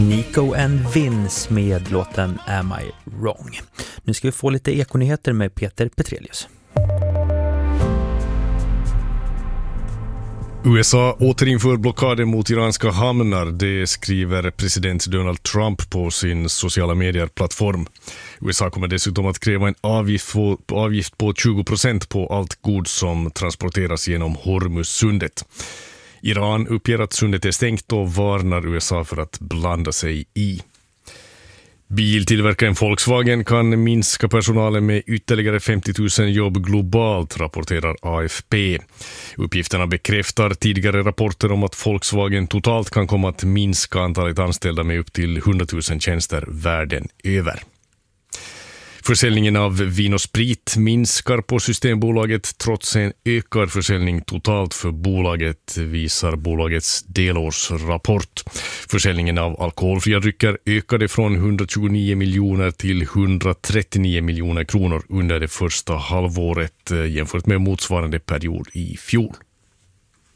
Nico and Vince med låten Am I Wrong. Nu ska vi få lite ekonyheter med Peter Petrelius. USA återinför blockaden mot iranska hamnar, det skriver president Donald Trump på sin sociala medier-plattform. USA kommer dessutom att kräva en avgift på 20% på allt gods som transporteras genom Hormuzsundet. Iran uppger att sundet är stängt och varnar USA för att blanda sig i. Biltillverkaren Volkswagen kan minska personalen med ytterligare 50 000 jobb globalt, rapporterar AFP. Uppgifterna bekräftar tidigare rapporter om att Volkswagen totalt kan komma att minska antalet anställda med upp till 100 000 tjänster världen över. Försäljningen av vin och sprit minskar på Systembolaget trots en ökad försäljning totalt för bolaget, visar bolagets delårsrapport. Försäljningen av alkoholfria drycker ökade från 129 miljoner till 139 miljoner kronor under det första halvåret jämfört med motsvarande period i fjol.